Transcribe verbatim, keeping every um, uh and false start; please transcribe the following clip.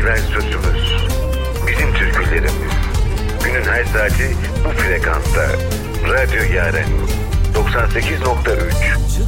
Radyosumuz. Bizim türkülerimiz. Günün her saati bu frekansta. Radyo Yaren doksan sekiz nokta üç.